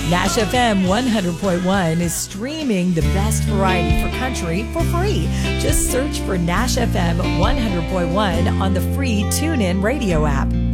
Nash FM 100.1 is streaming the best variety for country for free. Just search for Nash FM 100.1 on the free TuneIn radio app.